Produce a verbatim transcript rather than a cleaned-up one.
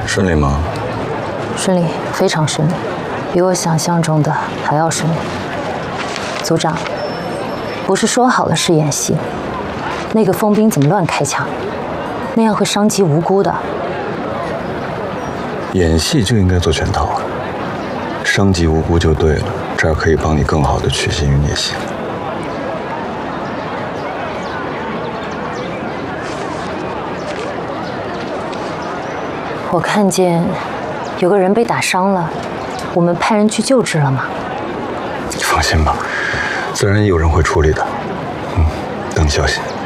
顺利吗？ 顺利，非常顺利，比我想象中的还要顺利。组长，不是说好了是演戏？那个疯兵怎么乱开枪？那样会伤及无辜的。 演戏就应该做全套啊，伤及无辜就对了，这样可以帮你更好的取信于聂心。 我看见有个人被打伤了，我们派人去救治了吗？ 放心吧，自然有人会处理的。嗯，等消息。